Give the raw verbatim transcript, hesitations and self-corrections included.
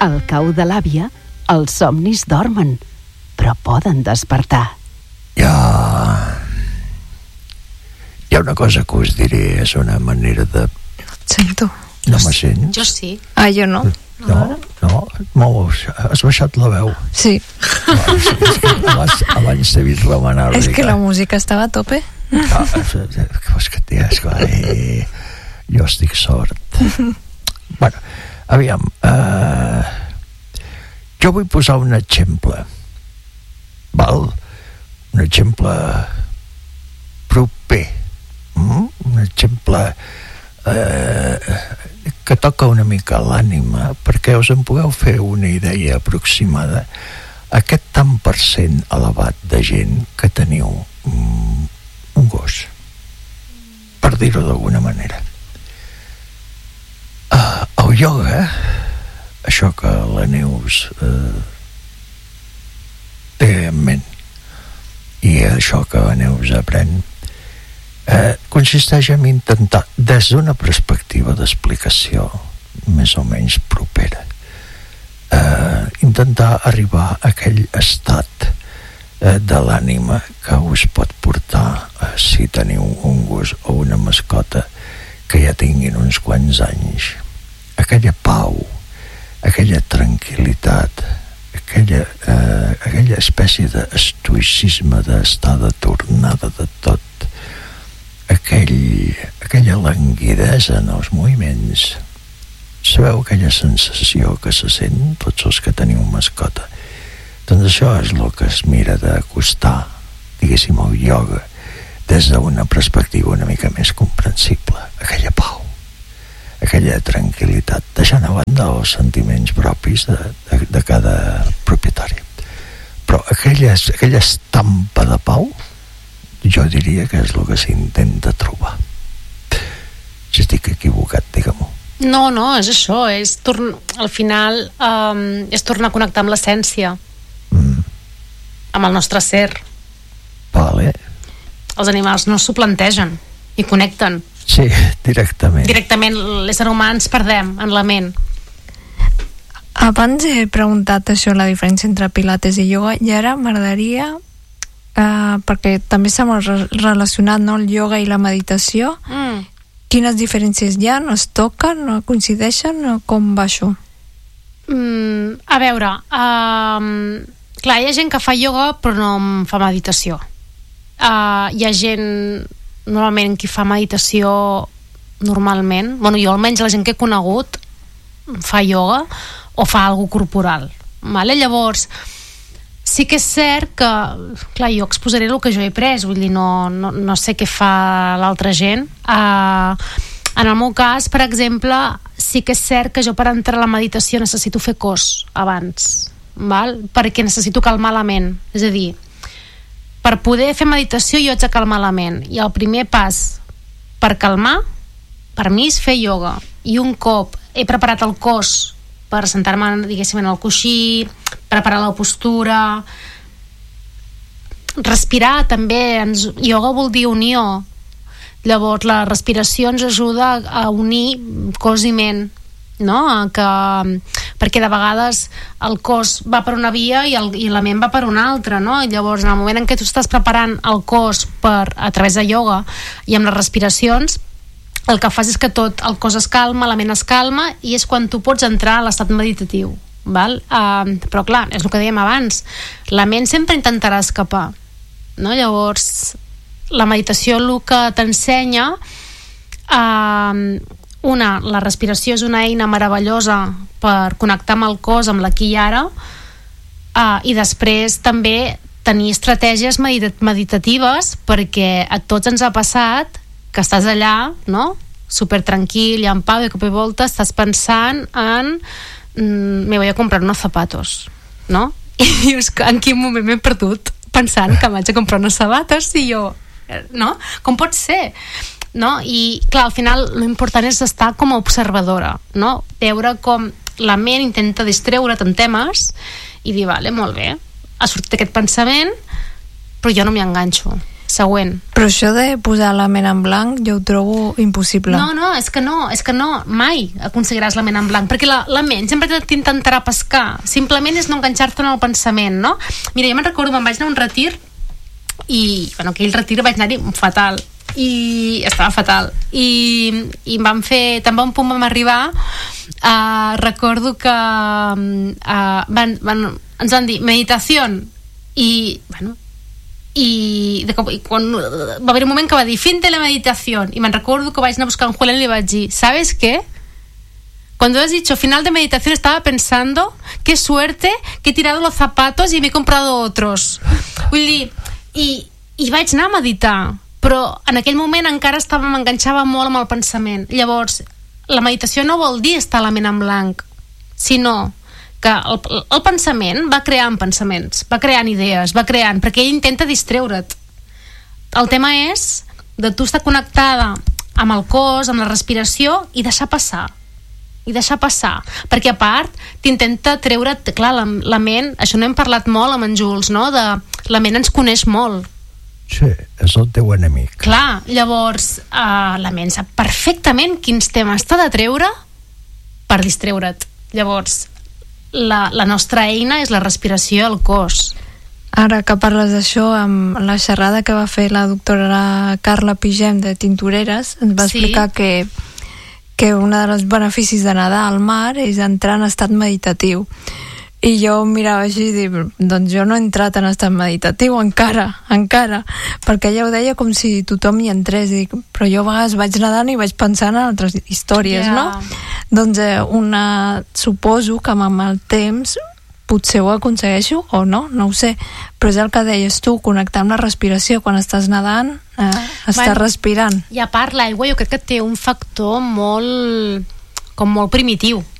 Al cau de l'àvia, els somnis dormen, però poden despertar. Hi ha... Hi ha una cosa que us diré, és una manera de... No et sento. No me sents? Jo sí. Ah, jo no. No, no, mous, has baixat la veu. Sí. No, sí, és que abans, abans t'he vist remenar. És que la música estava a tope. Ah, és que ties, eh, jo estic sort. Bueno, aviam, eh, jo vull posar un exemple, val? Un exemple proper, mm? Un exemple eh, que toca una mica l'ànima, perquè us en pugueu fer una idea aproximada. Aquest tant per cent elevat de gent que teniu mm, un gos, per dir-ho d'alguna manera. Uh, el ioga, això que la Neus uh, té en ment, i això que la Neus aprèn, uh, consisteix en intentar, des d'una perspectiva d'explicació més o menys propera, uh, intentar arribar a aquell estat uh, de l'ànima que us pot portar, uh, si teniu un gos o una mascota que ja tinguin uns quants anys, aquella pau, aquella tranquil·litat, aquella, eh, aquella espècie d'estoïcisme, d'estar de tornada de tot, aquell, aquella languidesa en els moviments. Sabeu aquella sensació que se sent tots els que teniu mascota? Doncs això és el que es mira d'acostar, diguéssim, al ioga des d'una perspectiva una mica més comprensible. Aquella pau, aquella tranquil·litat, deixant a banda els sentiments propis de, de, de cada propietari. Però aquella, aquella estampa de pau, jo diria que és el que s'intenta trobar. Si estic equivocat, digue-m'ho. No, no, és això, és torn... al final um, és tornar a connectar amb l'essència, mm. amb el nostre ser. Vale. Els animals no s'ho plantegen i connecten. Sí, directament. Directament l'ésser humà ens perdem en la ment. Abans he preguntat això, la diferència entre pilates i ioga, i ara m'agradaria, eh, perquè també s'ha relacionat, no, el ioga i la meditació, mm. quines diferències hi ha? No es toquen? No coincideixen? O com va això? Mm, a veure, um, clar, hi ha gent que fa ioga però no fa meditació. Uh, hi ha gent normalment qui fa meditació normalment, bueno, jo almenys la gent que he conegut fa ioga o fa alguna corporal, vale? Llavors sí que és cert que, clar, jo exposaré el que jo he pres, vull dir, no, no, no sé què fa l'altra gent. Uh, en el meu cas, per exemple, sí que és cert que jo per entrar a la meditació necessito fer cos abans, val? Perquè necessito calmar la ment, és a dir, per poder fer meditació jo haig de calmar la ment, i el primer pas per calmar per mi és fer ioga, i un cop he preparat el cos per sentar-me, diguéssim, en el coixí, preparar la postura, respirar també, ens, ioga vol dir unió, llavors la respiració ens ajuda a unir cos i ment, no? Que, perquè de vegades el cos va per una via i, el, i la ment va per una altra, no? I llavors en el moment en què tu estàs preparant el cos per, a través de ioga i amb les respiracions, el que fas és que tot el cos es calma, la ment es calma, i és quan tu pots entrar a l'estat meditatiu, val? Uh, però clar, és el que dèiem abans, la ment sempre intentarà escapar, no? Llavors la meditació el que t'ensenya, uh, una, la respiració és una eina meravellosa per connectar amb el cos, amb l'aquí i ara, uh, i després també tenir estratègies medit- meditatives, perquè a tots ens ha passat que estàs allà, no? Super tranquil i en pau, i de cop i volta estàs pensant en mm, me voy a comprar unos zapatos, no? I dius, en quin moment m'he perdut pensant que m'haig de comprar unos zapatos, i jo, no? Com pot ser? No? I clar, al final l'important és estar com a observadora, no? Veure com la ment intenta distreure't en temes i dir, vale, molt bé, ha sortit aquest pensament, però jo no m'hi enganxo. següent. Però això de posar la ment en blanc jo ho trobo impossible. No, no, és que no, és que no, mai aconseguiràs la ment en blanc, perquè la, la ment sempre t'intentarà pescar, simplement és no enganxar-te en el pensament, no? Mira, jo me'n recordo, me'n vaig anar a un retir i, bueno, aquell retir vaig anar-hi fatal, i estava fatal i, i em van fer, tan bon punt vam arribar, uh, recordo que uh, van, van, ens van dir meditació i, bueno, i, de cop, i quan, va haver un moment que va dir fin de la meditació i me'n recordo que vaig anar a buscar en Julen i li vaig dir, ¿sabes qué? Cuando has dicho final de meditación estaba pensando qué suerte que he tirado los zapatos y me he comprado otros. Vull dir, i, i vaig anar a meditar, però en aquell moment encara estava, m'enganxava molt amb el pensament. Llavors, la meditació no vol dir estar la ment en blanc, sinó que el, el pensament va creant pensaments, va creant idees, va creant, perquè ell intenta distreure't. El tema és de tu estar connectada amb el cos, amb la respiració i deixar passar. I deixar passar, perquè a part t'intenta treure't, clar, la, la ment, això no hem parlat molt amb en Jules, no? De, la ment ens coneix molt. Sí, és el teu enemic. Clar, llavors uh, la ment sap perfectament quins temes t'ha de treure per distreure't. Llavors, la, la nostra eina és la respiració al cos. Ara que parles d'això, amb la xerrada que va fer la doctora Carla Pigem de Tintoreres, ens va Sí. explicar que, que un dels beneficis de nedar al mar és entrar en estat meditatiu. I jo mirava així i dic, doncs jo no he entrat en estat meditatiu encara, encara, perquè ella ho deia com si tothom hi entrés, i dic, però jo a vegades vaig nedant i vaig pensant en altres històries, Yeah. no? Doncs eh, una, suposo que amb el temps potser ho aconsegueixo o no, no ho sé, però és el que deies tu, connectar amb la respiració quan estàs nedant, eh, estàs respirant. I a part l'aigua jo crec que té un factor molt com molt primitiu.